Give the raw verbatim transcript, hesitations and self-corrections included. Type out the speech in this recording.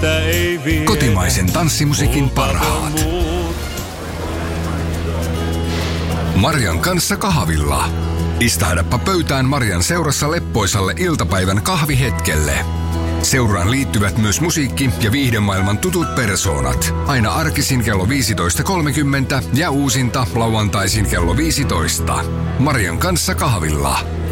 meiltä ei vie. Kotimaisen tanssimusiikin parhaat. Marian kanssa kahvilla. Istahdappa pöytään Marian seurassa leppoisalle iltapäivän kahvihetkelle. Seuraan liittyvät myös musiikki- ja viihdemaailman tutut persoonat. Aina arkisin kello viisitoista kolmekymmentä ja uusinta lauantaisin kello viisitoista. Marian kanssa kahvilla.